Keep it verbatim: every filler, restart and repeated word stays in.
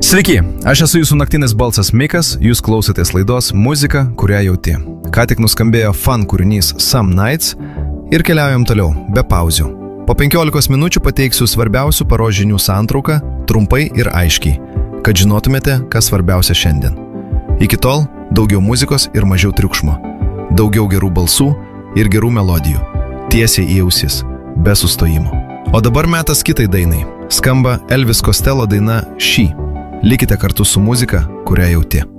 Sveiki, aš esu jūsų naktinis balsas Mikas, jūs klausotės laidos Muzika, kurią jauti. Ką tik nuskambėjo fan kūrinys Some Nights ir keliaujam toliau, be pauzių. Po penkiolikos minučių pateiksiu svarbiausių paros žinių santrauką, trumpai ir aiškiai, kad žinotumėte, kas svarbiausia šiandien. Iki tol daugiau muzikos ir mažiau triukšmo, daugiau gerų balsų ir gerų melodijų, tiesiai į ausis, be sustojimo. O dabar metas kitai dainai. Skamba Elvis Costello daina She. Likite kartu su muzika, kurią jauti.